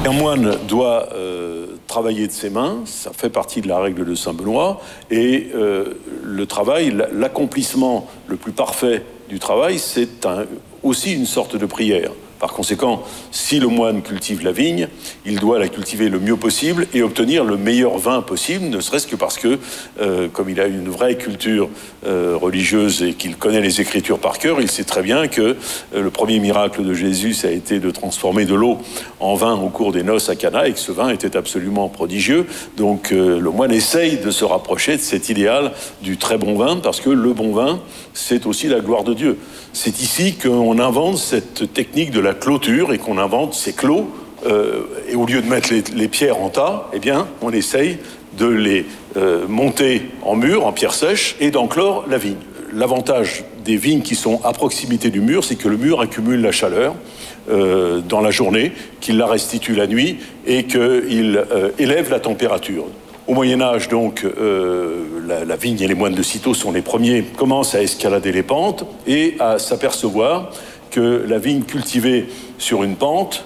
Un moine doit travailler de ses mains, ça fait partie de la règle de Saint-Benoît, et le travail, l'accomplissement le plus parfait du travail, c'est aussi une sorte de prière. Par conséquent, si le moine cultive la vigne, il doit la cultiver le mieux possible et obtenir le meilleur vin possible, ne serait-ce que parce que, comme il a une vraie culture religieuse et qu'il connaît les Écritures par cœur, il sait très bien que le premier miracle de Jésus, ça a été de transformer de l'eau en vin au cours des noces à Cana, et que ce vin était absolument prodigieux. Donc le moine essaye de se rapprocher de cet idéal du très bon vin, parce que le bon vin, c'est aussi la gloire de Dieu. C'est ici qu'on invente cette technique de la clôture et qu'on invente ces clos. Et au lieu de mettre les pierres en tas, eh bien, on essaye de les monter en mur, en pierre sèche, et d'enclore la vigne. L'avantage des vignes qui sont à proximité du mur, c'est que le mur accumule la chaleur dans la journée, qu'il la restitue la nuit et qu'il élève la température. Au Moyen-Âge, donc, la vigne et les moines de Cîteaux sont les premiers, commencent à escalader les pentes et à s'apercevoir que la vigne cultivée sur une pente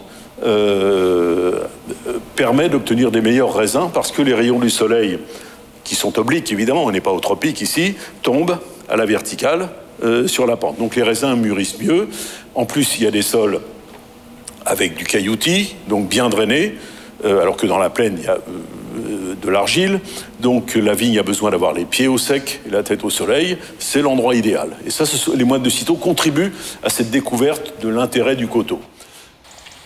permet d'obtenir des meilleurs raisins parce que les rayons du soleil, qui sont obliques évidemment, on n'est pas au tropique ici, tombent à la verticale sur la pente. Donc les raisins mûrissent mieux. En plus, il y a des sols avec du cailloutis, donc bien drainés, alors que dans la plaine, il y a de l'argile. Donc la vigne a besoin d'avoir les pieds au sec et la tête au soleil. C'est l'endroit idéal. Et ça, les moines de Cîteaux contribuent à cette découverte de l'intérêt du coteau.